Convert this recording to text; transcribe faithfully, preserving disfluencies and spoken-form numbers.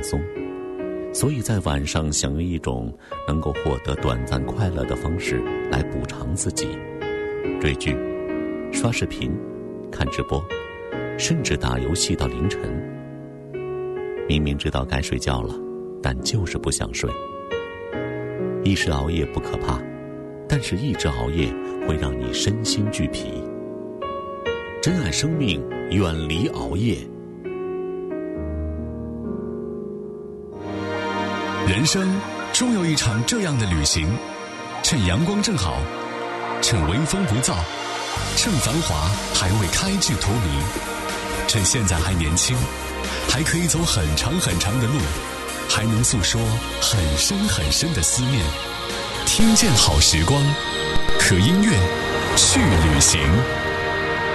松，所以在晚上想用一种能够获得短暂快乐的方式来补偿自己，追剧、刷视频、看直播，甚至打游戏到凌晨。明明知道该睡觉了，但就是不想睡。一时熬夜不可怕，但是一直熬夜会让你身心俱疲。珍爱生命，远离熬夜。 人生终有一场这样的旅行，趁阳光正好，趁微风不燥，趁繁华还未开至荼蘼，趁现在还年轻，还可以走很长很长的路，还能诉说很深很深的思念。听见好时光，和音乐去旅行。